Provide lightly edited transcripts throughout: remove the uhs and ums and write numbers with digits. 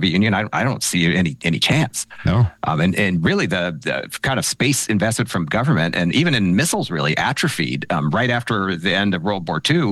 Soviet Union, I don't see any chance. No. And really the kind of space investment from government and even in missiles really atrophied right after the end of World War II.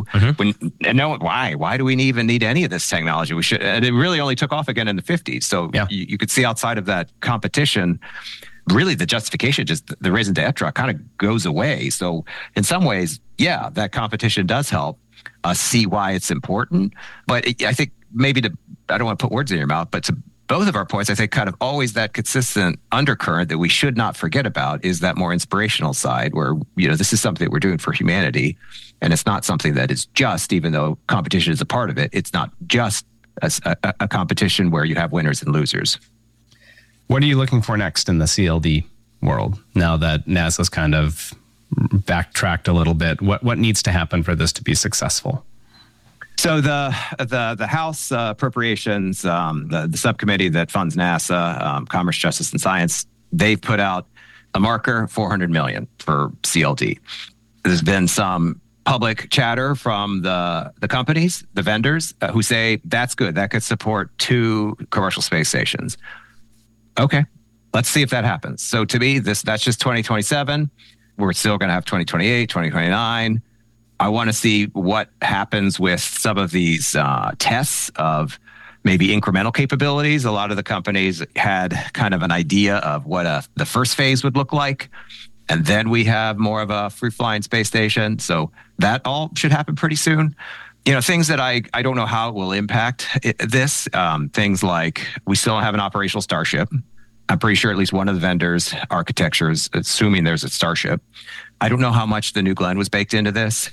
Why do we even need any of this technology? And it really only took off again in the 50s. So you could see outside of that competition, really the justification, just the raison d'etre kind of goes away. So in some ways, that competition does help us see why it's important. But I think maybe I don't want to put words in your mouth, but to both of our points, I think kind of always that consistent undercurrent that we should not forget about is that more inspirational side where, this is something that we're doing for humanity. And it's not something that is just, even though competition is a part of it, it's not just a competition where you have winners and losers. What are you looking for next in the CLD world now that NASA's kind of backtracked a little bit? What needs to happen for this to be successful? So the House Appropriations, the subcommittee that funds NASA, Commerce, Justice, and Science, they've put out a marker, $400 million for CLD. There's been some public chatter from the companies, the vendors, who say that's good. That could support 2 commercial space stations. Okay, let's see if that happens. So to me, that's just 2027. We're still going to have 2028, 2029. I want to see what happens with some of these tests of maybe incremental capabilities. A lot of the companies had kind of an idea of what the first phase would look like. And then we have more of a free-flying space station. So that all should happen pretty soon. Things that I don't know how it will impact this. Things like we still don't have an operational Starship. I'm pretty sure at least one of the vendors' architectures, assuming there's a Starship. I don't know how much the New Glenn was baked into this.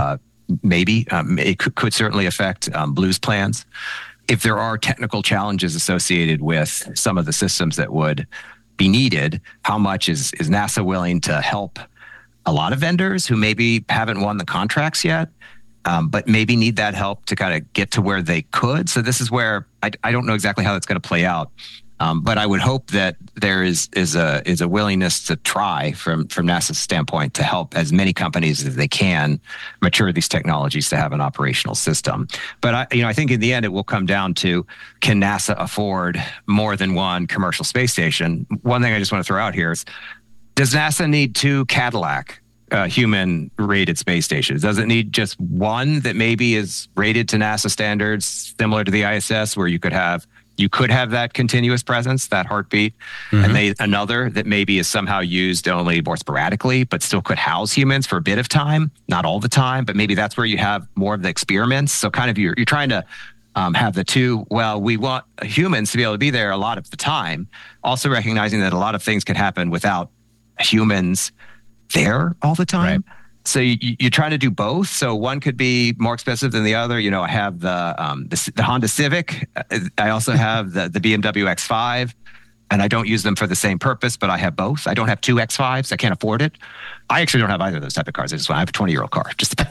Maybe. It could certainly affect Blue's plans. If there are technical challenges associated with some of the systems that would be needed, how much is NASA willing to help a lot of vendors who maybe haven't won the contracts yet? But maybe need that help to kind of get to where they could. So this is where I don't know exactly how that's going to play out. But I would hope that there is a willingness to try from NASA's standpoint to help as many companies as they can mature these technologies to have an operational system. But I think in the end, it will come down to, can NASA afford more than one commercial space station? One thing I just want to throw out here is, does NASA need 2 Cadillac human-rated space stations? Does it need just one that maybe is rated to NASA standards, similar to the ISS, where you could have that continuous presence, that heartbeat, and another that maybe is somehow used only more sporadically, but still could house humans for a bit of time, not all the time, but maybe that's where you have more of the experiments. So kind of you're trying to have the 2. Well, we want humans to be able to be there a lot of the time, also recognizing that a lot of things can happen without humans there all the time. Right. So you're trying to do both. So one could be more expensive than the other. I have the Honda Civic. I also have the BMW X5, and I don't use them for the same purpose, but I have both. I don't have 2 X5s. I can't afford it. I actually don't have either of those type of cars. I have a 20-year-old car.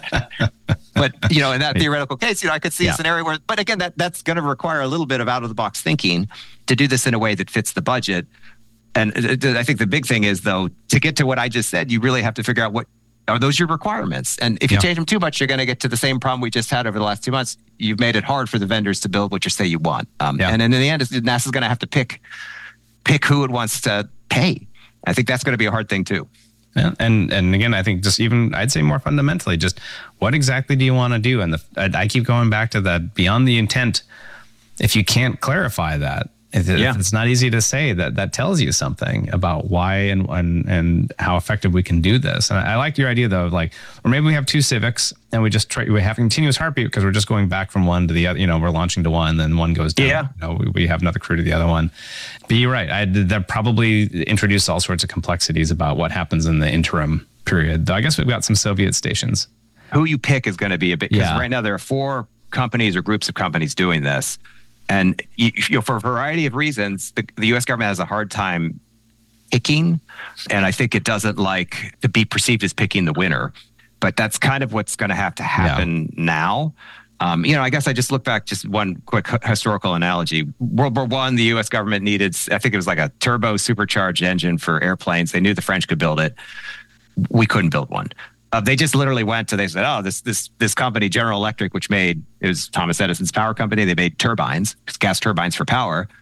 But in that theoretical case, I could see a scenario where, but again, that's going to require a little bit of out-of-the-box thinking to do this in a way that fits the budget. And I think the big thing is, though, to get to what I just said, you really have to figure out what are those your requirements. And if you change them too much, you're going to get to the same problem we just had over the last 2 months. You've made it hard for the vendors to build what you say you want. And then in the end, NASA's going to have to pick who it wants to pay. I think that's going to be a hard thing too. Yeah. And again, I think just even, I'd say more fundamentally, just what exactly do you want to do? And I keep going back to that beyond the intent. If you can't clarify that, if it's not easy to say, that tells you something about why and how effective we can do this. And I like your idea though, or maybe we have 2 Civics and we have continuous heartbeat because we're just going back from one to the other. We're launching to one, then one goes down. Yeah. We have another crew to the other one. But you're right. That probably introduced all sorts of complexities about what happens in the interim period. Though I guess we've got some Soviet stations. Who you pick is going to be a bit, because right now there are 4 companies or groups of companies doing this. And for a variety of reasons, the U.S. government has a hard time picking, and I think it doesn't like to be perceived as picking the winner. But that's kind of what's going to have to happen now. I guess I just look back, just one quick historical analogy. World War I, the U.S. government needed, I think it was like a turbo supercharged engine for airplanes. They knew the French could build it. We couldn't build one. They just literally they said, this company, General Electric, it was Thomas Edison's power company. They made turbines, gas turbines for power.